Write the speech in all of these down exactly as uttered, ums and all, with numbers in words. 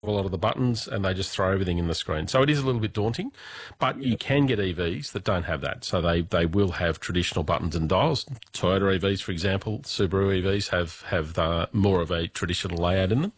a lot of the buttons and they just throw everything in the screen. So it is a little bit daunting, but you can get E Vs that don't have that. So they, they will have traditional buttons and dials. Toyota E Vs, for example, Subaru E Vs have, have uh, more of a traditional layout in them.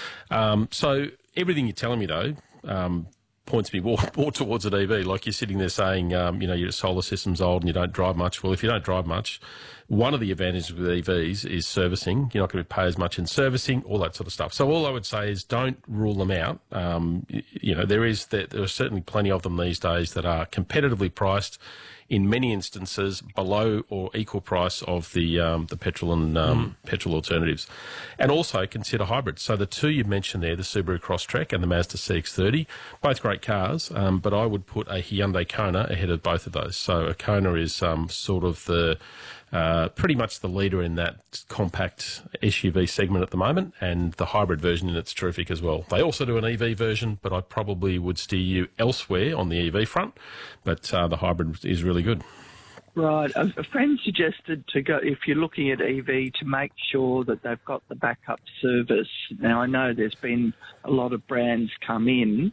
Um, so everything you're telling me, though, um, points me more, more towards an E V. Like you're sitting there saying, um, you know, your solar system's old and you don't drive much. Well, if you don't drive much, one of the advantages with E Vs is servicing. You're not going to pay as much in servicing, all that sort of stuff. So all I would say is don't rule them out. Um, you, you know, there is there, there are certainly plenty of them these days that are competitively priced, in many instances below or equal price of the um, the petrol and um, mm. petrol alternatives. And also consider hybrids. So the two you mentioned there, the Subaru Crosstrek and the Mazda C X thirty, both great cars, um, but I would put a Hyundai Kona ahead of both of those. So a Kona is um, sort of the uh, pretty much the leader in that compact S U V segment at the moment, and the hybrid version in it's terrific as well. They also do an E V version, but I probably would steer you elsewhere on the E V front, but uh, the hybrid is really good. Right. A, a friend suggested to go, if you're looking at E V, to make sure that they've got the backup service. Now, I know there's been a lot of brands come in.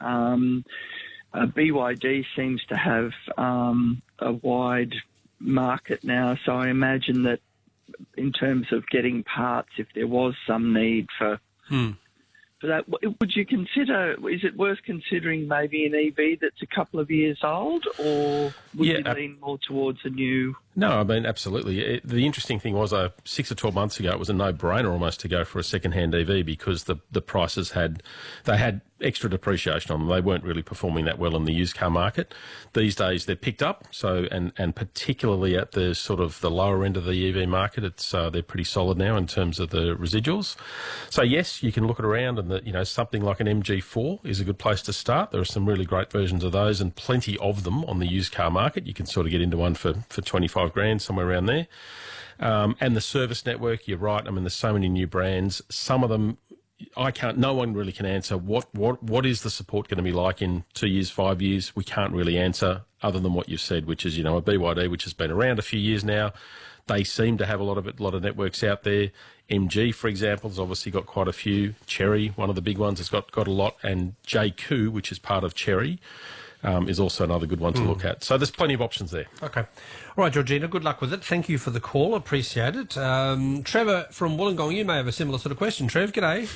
Um, uh, B Y D seems to have um, a wide market now, so I imagine that in terms of getting parts, if there was some need for... Hmm. For that, would you consider, is it worth considering maybe an E V that's a couple of years old, or would yeah, you lean more towards a new? No, I mean, absolutely. It, the interesting thing was, uh, six or twelve months ago, it was a no-brainer almost to go for a second-hand E V because the, the prices had, they had extra depreciation on them. They weren't really performing that well in the used car market. These days, they're picked up, so, and, and particularly at the sort of the lower end of the E V market, it's, uh, they're pretty solid now in terms of the residuals. So yes, you can look it around, and the, you know, something like an M G four is a good place to start. There are some really great versions of those and plenty of them on the used car market. You can sort of get into one for, for twenty-five grand, somewhere around there. Um, and the service network, you're right. I mean, there's so many new brands. Some of them, I can't, no one really can answer what, what, what is the support going to be like in two years, five years. We can't really answer other than what you've said, which is, you know, a B Y D, which has been around a few years now. They seem to have a lot of it, a lot of networks out there. M G, for example, has obviously got quite a few. Chery, one of the big ones, has got, got a lot. And J Q, which is part of Chery, um, is also another good one to mm. look at. So there's plenty of options there. Okay. All right, Georgina, good luck with it. Thank you for the call. Appreciate it. Um, Trevor from Wollongong, you may have a similar sort of question. Trev, g'day.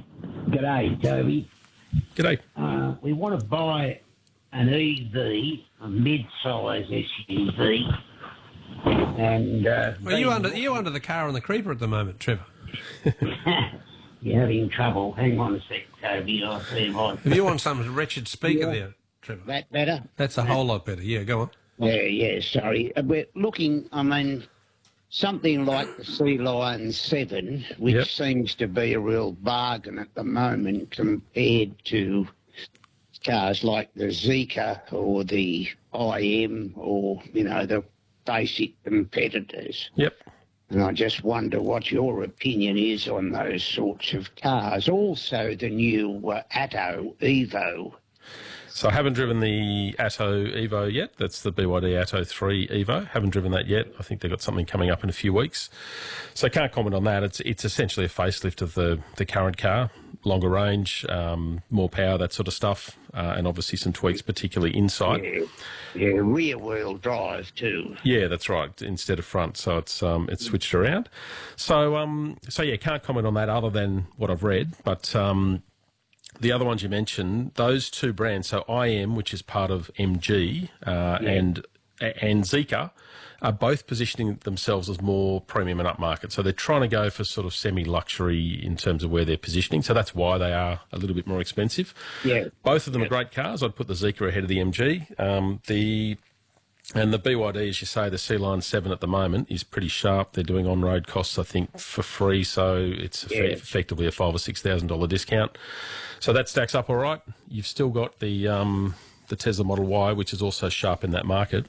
G'day, Toby. G'day. Uh, we want to buy an E V, a mid-size S U V. And uh, well, are you under are you under the car and the creeper at the moment, Trevor? You're having trouble. Hang on a sec, Toby. I'll see what. Have you on some wretched speaker yeah. there, Trevor? That better? That's a that... whole lot better. Yeah, go on. Yeah, yeah. Sorry, uh, we're looking. I mean, something like the Sea Lion Seven, which yep. seems to be a real bargain at the moment compared to cars like the Zeekr or the I M or you know the basic competitors. Yep. And I just wonder what your opinion is on those sorts of cars. Also, the new uh, Atto Evo. So I haven't driven the Atto Evo yet. That's the B Y D Atto three Evo. Haven't driven that yet. I think they've got something coming up in a few weeks. So I can't comment on that. It's it's essentially a facelift of the, the current car. Longer range, um, more power, that sort of stuff, uh, and obviously some tweaks, particularly inside. Yeah, yeah, rear-wheel drive too. Yeah, that's right. Instead of front, so it's um, it's switched around. So um, so yeah, can't comment on that other than what I've read. But um, the other ones you mentioned, those two brands, so I M, which is part of M G, uh, yeah. and and Zeekr, are both positioning themselves as more premium and upmarket. So they're trying to go for sort of semi-luxury in terms of where they're positioning. So that's why they are a little bit more expensive. Yeah. Both of them yeah. are great cars. I'd put the Zeekr ahead of the M G. Um, the and the B Y D, as you say, the Sea Lion seven at the moment is pretty sharp. They're doing on-road costs, I think, for free. So it's yeah. effectively a five or six thousand dollar discount. So that stacks up all right. You've still got the um, the Tesla Model Y, which is also sharp in that market.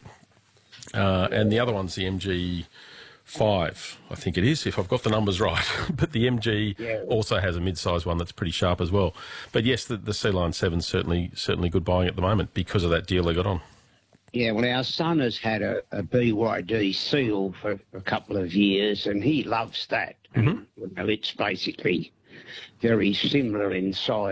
Uh, and the other one's the M G five, I think it is, if I've got the numbers right. But the M G yeah. also has a mid-size one that's pretty sharp as well. But yes, the, the Sea Lion seven is certainly, certainly good buying at the moment because of that deal they got on. Yeah, well, our son has had a, a B Y D Seal for a couple of years, and he loves that. Mm-hmm. And, you know, it's basically very similar in size